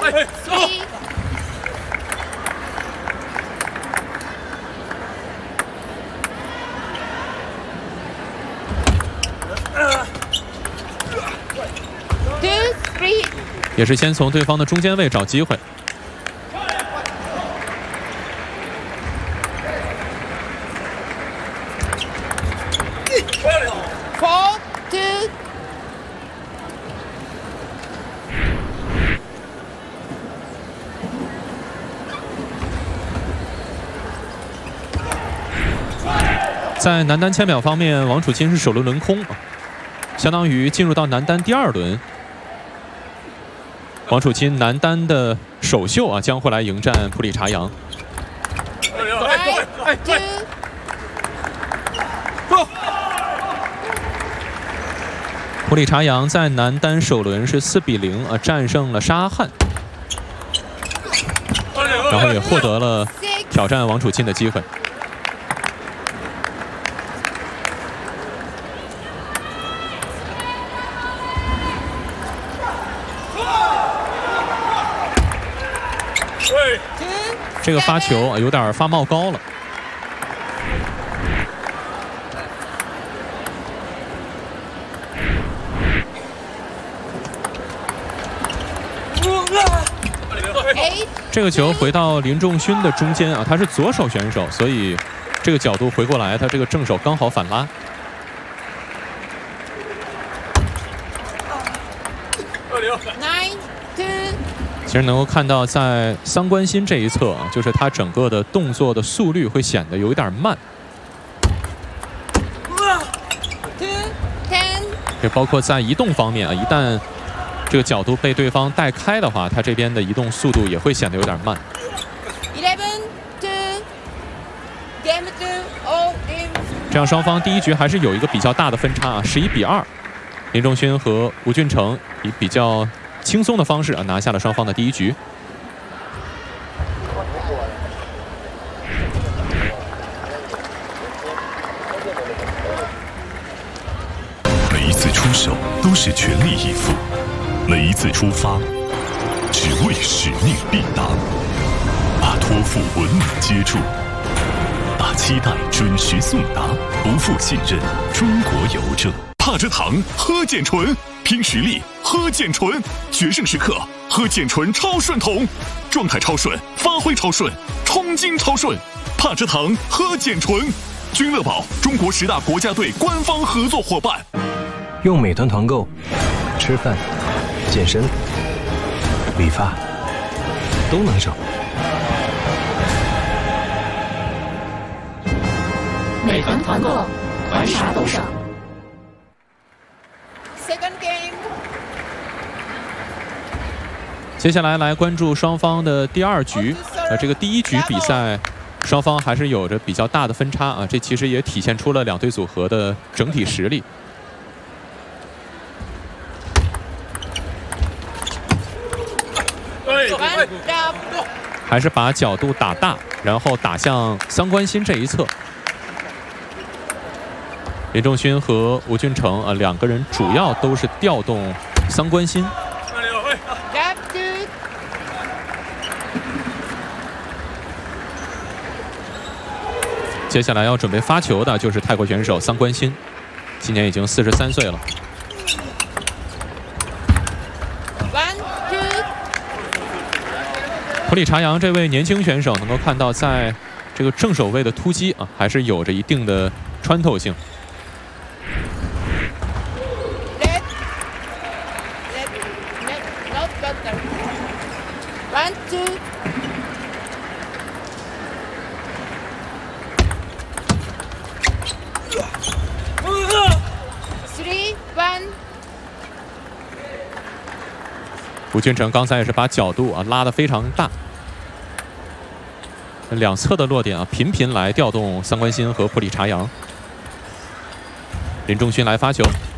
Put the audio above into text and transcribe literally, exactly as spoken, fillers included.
three. Two, three. 也是先从对方的中间位找机会。 Four, two. 在男单签表方面，王楚钦是首轮轮空，相当于进入到男单第二轮。王楚钦男单的首秀啊，将会来迎战普里查扬。 Five, two. 普里查扬在男单首轮是四比零啊战胜了沙阿汉，然后也获得了挑战王楚钦的机会。这个发球啊有点发冒高了。 这个球回到林仲勋的中间啊，他是左手选手，所以这个角度回过来，他这个正手刚好反拉。 Nine, two. 其实能够看到，在桑关心这一侧啊，就是他整个的动作的速率会显得有一点慢。 Two, ten. 这包括在移动方面啊，一旦这个角度被对方带开的话，他这边的移动速度也会显得有点慢。 Eleven, two. Game two, all in. 这样双方第一局还是有一个比较大的分差啊，十一比二。林仲勋和吴俊成以比较轻松的方式啊拿下了双方的第一局。 每一次出手都是全力以赴。 每一次出发，只为使命必达，把托付稳稳接住，把期待准时送达，不负信任。中国邮政，帕遮糖喝健醇，拼实力喝健醇，决胜时刻喝健醇超顺桶，状态超顺，发挥超顺，冲劲超顺。帕遮糖喝健醇，君乐宝中国十大国家队官方合作伙伴。 用美团团购，吃饭。 健身、理发都能省。 美团团购，团啥都省。 Second game. 接下来来关注双方的第二局。呃，这个第一局比赛，双方还是有着比较大的分差啊，这其实也体现出了两队组合的整体实力。 还是把角度打大，然后打向桑关心这一侧。林仲勋和吴俊成啊，两个人主要都是调动桑关心。接下来要准备发球的就是泰国选手桑关心，今年已经四十三岁了。 普里查扬这位年轻选手能够看到，在这个正手位的突击啊，还是有着一定的穿透性。 One, two. Three, one. 吴俊成刚才也是把角度啊拉得非常大，两侧的落点啊频频来调动桑关心和普里查扬。林仲勋来发球。